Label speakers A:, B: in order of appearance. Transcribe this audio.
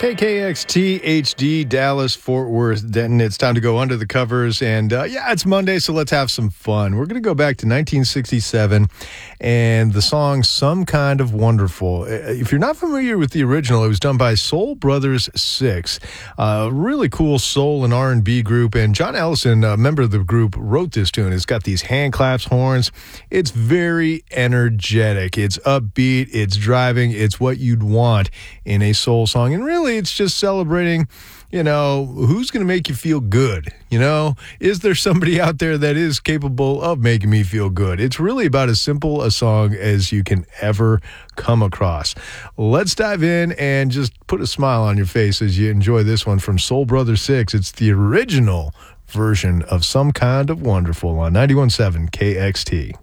A: KKXT HD Dallas Fort Worth Denton. It's time to go under the covers, and it's Monday, so let's have some fun. We're going to go back to 1967 and the song "Some Kind of Wonderful." If you're not familiar with the original, it was done by Soul Brothers 6, a really cool soul and R&B group, and John Ellison, a member of the group, wrote this tune. It's got these hand claps, horns. It's very energetic. It's upbeat. It's driving. It's what you'd want in a soul song, and really it's just celebrating, who's going to make you feel good? Is there somebody out there that is capable of making me feel good? It's really about as simple a song as you can ever come across. Let's dive in and just put a smile on your face as you enjoy this one from Soul Brothers 6. It's the original version of Some Kind of Wonderful on 91.7 KXT.